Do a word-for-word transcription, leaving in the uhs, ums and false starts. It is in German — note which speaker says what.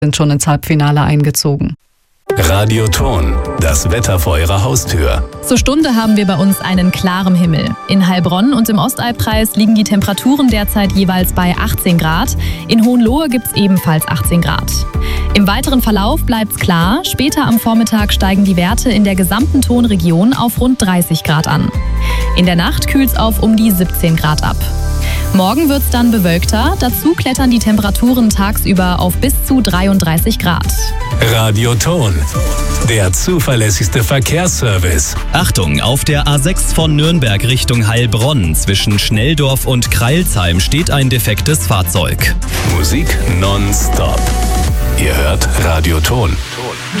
Speaker 1: sind schon ins Halbfinale eingezogen.
Speaker 2: Radioton, das Wetter vor Ihrer Haustür.
Speaker 3: Zur Stunde haben wir bei uns einen klaren Himmel. In Heilbronn und im Ostallkreis liegen die Temperaturen derzeit jeweils bei achtzehn Grad. In Hohenlohe gibt es ebenfalls achtzehn Grad. Im weiteren Verlauf bleibt's klar. Später am Vormittag steigen die Werte in der gesamten Tonregion auf rund dreißig Grad an. In der Nacht kühlt's auf um die siebzehn Grad ab. Morgen wird's dann bewölkter. Dazu klettern die Temperaturen tagsüber auf bis zu dreiunddreißig Grad.
Speaker 2: Radioton, der zuverlässigste Verkehrsservice.
Speaker 4: Achtung, auf der A sechs von Nürnberg Richtung Heilbronn zwischen Schnelldorf und Kreilsheim steht ein defektes Fahrzeug.
Speaker 2: Musik nonstop. Ihr hört Radioton.